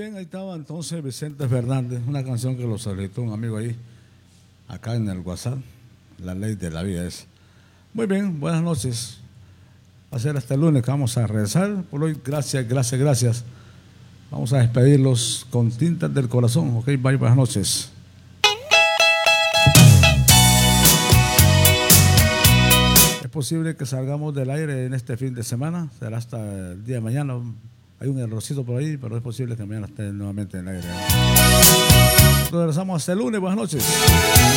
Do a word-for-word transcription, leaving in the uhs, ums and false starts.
bien, ahí estaba entonces Vicente Fernández, una canción que lo solicitó un amigo ahí, acá en el WhatsApp. La ley de la vida es. Muy bien, buenas noches. Va a ser hasta el lunes que vamos a regresar. Por hoy, gracias, gracias, gracias. Vamos a despedirlos con tintas del corazón. Ok, bye, buenas noches. Es posible que salgamos del aire en este fin de semana. Será hasta el día de mañana. Hay un errorcito por ahí, pero es posible que mañana esté nuevamente en el aire. Regresamos hasta el lunes. Buenas noches.